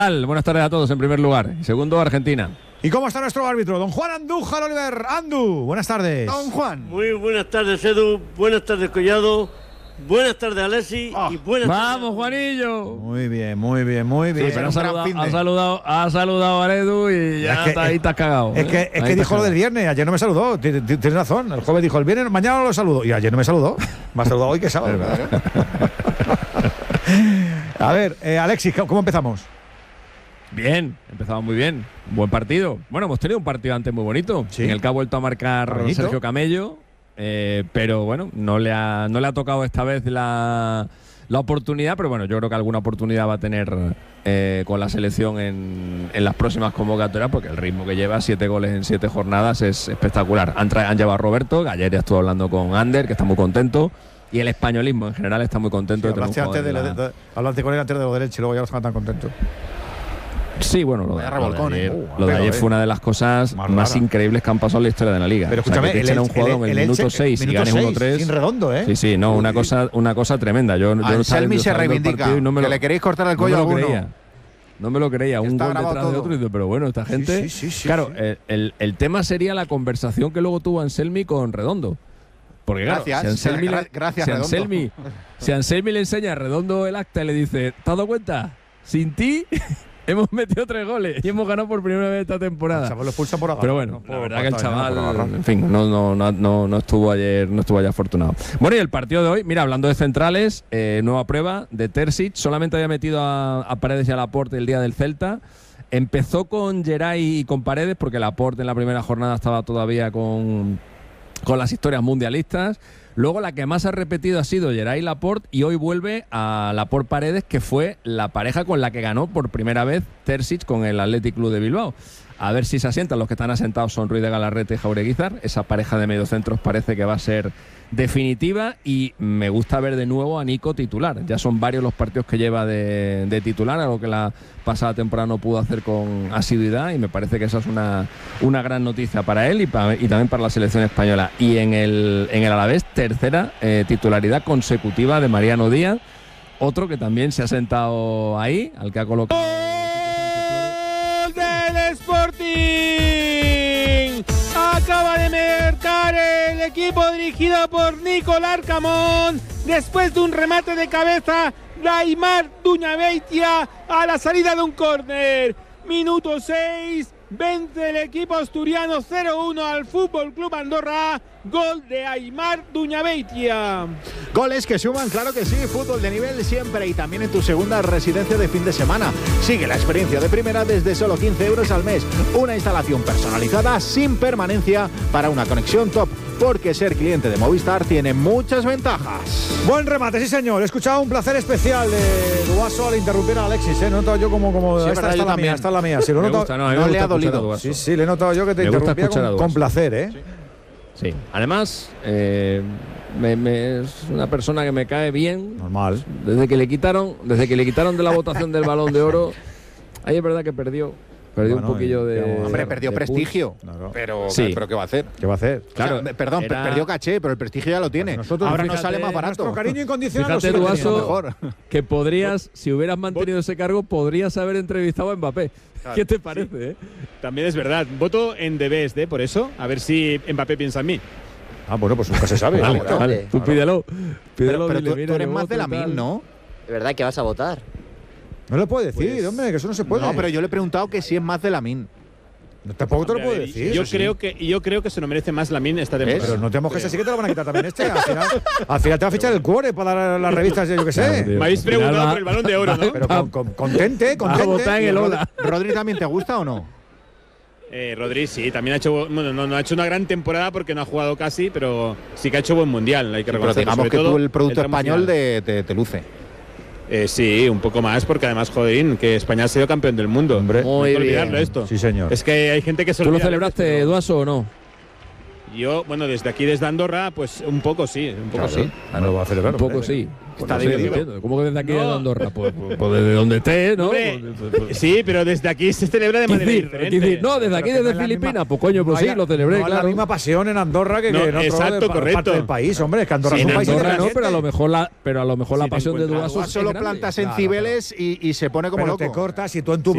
Buenas tardes a todos en primer lugar. Segundo, Argentina. ¿Y cómo está nuestro árbitro? Don Juan Andújar Oliver. Andu, buenas tardes. Don Juan. Muy buenas tardes, Edu. Buenas tardes, Collado. Buenas tardes, Alessi. Y buenas ¡Vamos, tardes. Juanillo! Muy bien, muy bien, muy bien. Sí, pero ha saludado a Edu y ya ahí te has cagado. Es que dijo lo del viernes, ayer no me saludó. Tienes razón. El jueves dijo el viernes, mañana no lo saludo. Y ayer no me saludó. Me ha saludado hoy que es sábado. A ver, Alexis, ¿cómo empezamos? Bien, empezado muy bien. Buen partido. Bueno, hemos tenido un partido antes muy bonito, ¿Sí? en el que ha vuelto a marcar Bonito. Sergio Camello, pero bueno, no le ha tocado esta vez la oportunidad, pero bueno, yo creo que alguna oportunidad va a tener con la selección en las próximas convocatorias, porque el ritmo que lleva, 7 goles en 7 jornadas, es espectacular. Han llevado a Roberto, que ayer ya estuve hablando con Ander, que está muy contento. Y el españolismo en general está muy contento. Sí, hablaste con él antes de lo derecho y luego ya no estaba tan contento. Sí, bueno, lo de ayer fue una de las cosas más increíbles que han pasado en la historia de la liga. Pero escúchame, que a un jugador en el minuto 6 y ganes 1-3. Sin redondo, ¿eh? Sí, no, una cosa tremenda. Yo Anselmi se reivindica. Que le queréis cortar el cuello a alguno. No me lo creía, un gol detrás de otro. Pero bueno, esta gente. Claro, el tema sería la conversación que luego tuvo Anselmi con Redondo. Porque claro, si Anselmi le enseña a Redondo el acta y le dice, ¿te has dado cuenta? Sin ti hemos metido 3 goles y hemos ganado por primera vez esta temporada. El chaval lo expulsa por agarrar. Pero bueno, la verdad que el chaval, en fin, no estuvo ayer afortunado. Bueno, y el partido de hoy, mira, hablando de centrales, nueva prueba de Terzic, solamente había metido a Paredes y a Laporte el día del Celta. Empezó con Geray y con Paredes, porque Laporte en la primera jornada estaba todavía con las historias mundialistas. Luego la que más ha repetido ha sido Geray Laporte, y hoy vuelve a Laporte Paredes, que fue la pareja con la que ganó por primera vez Terzic con el Athletic Club de Bilbao. A ver si se asientan. Los que están asentados son Ruiz de Galarrete y Jaureguizar. Esa pareja de mediocentros parece que va a ser definitiva, y me gusta ver de nuevo a Nico titular. Ya son varios los partidos que lleva de titular, algo que la pasada temporada no pudo hacer con asiduidad, y me parece que esa es una gran noticia para él y también para la selección española. Y en el Alavés, tercera titularidad consecutiva de Mariano Díaz, otro que también se ha sentado ahí, al que ha colocado del Sporting. Acaba de marcar el equipo dirigido por Nicolás Camón después de un remate de cabeza de Aimar Duñabeitia a la salida de un córner. Minuto 6, vence el equipo asturiano 0-1 al Fútbol Club Andorra. Gol de Aimar Duñabeitia. Goles que suman, claro que sí. Fútbol de nivel siempre, y también en tu segunda residencia de fin de semana. Sigue la experiencia de primera desde solo 15 euros al mes. Una instalación personalizada sin permanencia para una conexión top. Porque ser cliente de Movistar tiene muchas ventajas. Buen remate, sí señor. He escuchado un placer especial de Duaso al interrumpir a Alexis. He notado yo como sí, esta está la mía. Sí, lo he notado. No le ha dolido. Sí, le he notado yo que te interrumpía con placer, ¿eh? Sí. Además, es una persona que me cae bien. Normal. Desde que le quitaron de la votación del Balón de Oro, ahí es verdad que perdió un poquillo de... Hombre, perdió prestigio. Claro. Pero ¿qué va a hacer? ¿Qué va a hacer? Claro, perdió caché, pero el prestigio ya lo tiene. Ahora nos sale más barato. Nuestro cariño incondicional. Fíjate, Duaso, mejor. Que podrías, si hubieras mantenido ese cargo, podrías haber entrevistado a Mbappé. Claro. ¿Qué te parece? Sí. También es verdad. Voto en The Best, por eso. A ver si Mbappé piensa en mí. Ah, bueno, pues nunca se sabe. Vale. Tú pídelo. Pero tú eres más de Lamine, ¿no? ¿De verdad que vas a votar? No lo puede decir, pues, hombre, que eso no se puede. No, pero yo le he preguntado que si es más de Lamine. No, tampoco te lo puedo decir. Yo creo que se lo merece más Lamine esta temporada. Pero no te mojes así, que te lo van a quitar también Al final te va a fichar el cuore para dar las revistas, yo qué sé. Me habéis preguntado por el Balón de Oro, ¿no? Pero contente. A votar en el Ola. ¿Rodri también te gusta o no? Rodri sí, también ha hecho, bueno, no ha hecho una gran temporada porque no ha jugado casi, pero sí que ha hecho buen mundial, hay que reconocerlo. Pero digamos que tú el producto español te luce. Sí, un poco más, porque además, joderín, que España ha sido campeón del mundo. Hombre, no hay que olvidarlo esto. Sí, señor. Es que hay gente que se ¿Tú lo olvida celebraste, Duaso, o no? Yo, bueno, desde Andorra, pues un poco sí. Un poco sí. No lo va a celebrar. Un poco sí. Está dividido. ¿Cómo que desde aquí de Andorra? Pues desde donde esté, ¿no? Sí, pero desde aquí se celebra de manera diferente. No, desde aquí, desde Filipinas. Pues coño, pues sí, lo celebré, claro. La misma pasión en Andorra que en otra parte del país, hombre. Es que Andorra es un país no, pero a lo mejor la pasión de Duaso solo plantas en Cibeles y se pone como loco. Te cortas y tú en tu